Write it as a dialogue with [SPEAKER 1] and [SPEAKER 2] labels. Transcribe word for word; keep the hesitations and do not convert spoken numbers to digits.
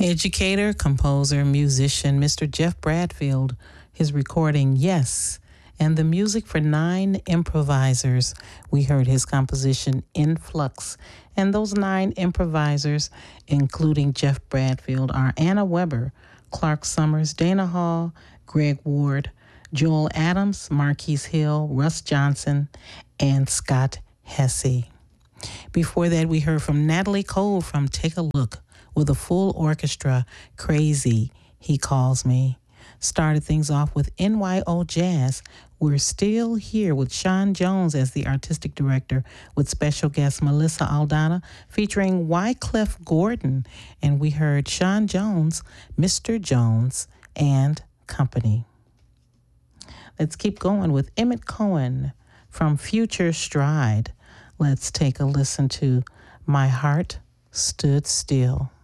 [SPEAKER 1] Educator, composer, musician, Mister Jeff Bradfield, his recording Yes, and the music for Nine Improvisers. We heard his composition Influx. And those nine improvisers, including Jeff Bradfield, are Anna Weber, Clark Summers, Dana Hall, Greg Ward, Joel Adams, Marquise Hill, Russ Johnson, and Scott Hesse. Before that, we heard from Natalie Cole from Take a Look with a full orchestra, Crazy, He Calls Me. Started things off with N Y O Jazz. We're still here with Sean Jones as the artistic director with special guest Melissa Aldana featuring Wycliffe Gordon. And we heard Sean Jones, Mister Jones, and Company. Let's keep going with Emmett Cohen from Future Stride. Let's take a listen to My Heart Stood Still.